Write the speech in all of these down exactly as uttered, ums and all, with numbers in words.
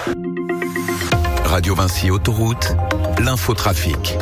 Radio Vinci Autoroute, l'infotrafic.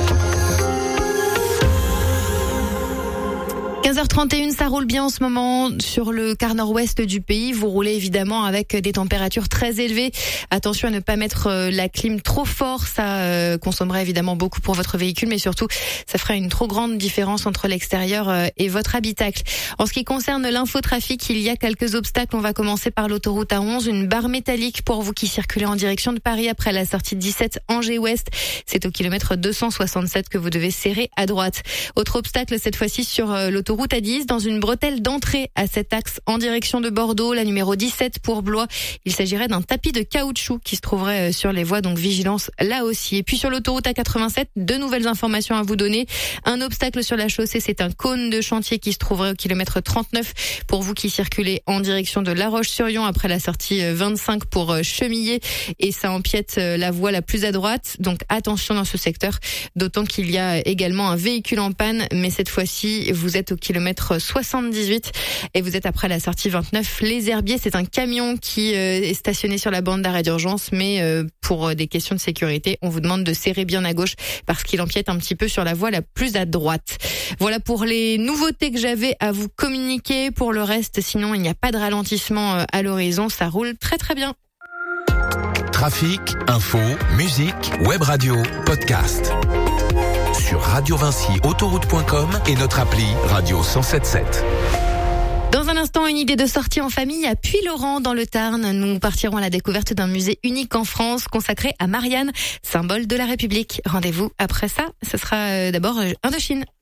quinze heures trente et une, ça roule bien en ce moment sur le quart nord-ouest du pays. Vous roulez évidemment avec des températures très élevées. Attention à ne pas mettre la clim trop fort. Ça euh, consommerait évidemment beaucoup pour votre véhicule, mais surtout, ça ferait une trop grande différence entre l'extérieur euh, et votre habitacle. En ce qui concerne l'infotrafic, il y a quelques obstacles. On va commencer par l'autoroute A onze. Une barre métallique pour vous qui circulez en direction de Paris après la sortie de dix-sept Angers-Ouest. C'est au kilomètre deux cent soixante-sept que vous devez serrer à droite. Autre obstacle, cette fois-ci sur euh, l'autoroute Route A dix, dans une bretelle d'entrée à cet axe en direction de Bordeaux, la numéro dix-sept pour Blois. Il s'agirait d'un tapis de caoutchouc qui se trouverait sur les voies, donc vigilance là aussi. Et puis sur l'autoroute A quatre-vingt-sept, deux nouvelles informations à vous donner. Un obstacle sur la chaussée, c'est un cône de chantier qui se trouverait au kilomètre trente-neuf pour vous qui circulez en direction de La Roche-sur-Yon après la sortie vingt-cinq pour Chemillé, et ça empiète la voie la plus à droite. Donc attention dans ce secteur, d'autant qu'il y a également un véhicule en panne, mais cette fois-ci, vous êtes au kilomètre soixante-dix-huit et vous êtes après la sortie vingt-neuf Les Herbiers. C'est un camion qui euh, est stationné sur la bande d'arrêt d'urgence, mais euh, pour des questions de sécurité, on vous demande de serrer bien à gauche parce qu'il empiète un petit peu sur la voie la plus à droite. Voilà pour les nouveautés que j'avais à vous communiquer. Pour le reste, sinon, il n'y a pas de ralentissement à l'horizon. Ça roule très très bien. Trafic, info, musique, web radio, podcast. Sur radio vinci autoroute point com et notre appli Radio cent soixante-dix-sept. Dans un instant, une idée de sortie en famille à Puylaurens dans le Tarn. Nous partirons à la découverte d'un musée unique en France consacré à Marianne, symbole de la République. Rendez-vous après ça, ce sera d'abord Indochine.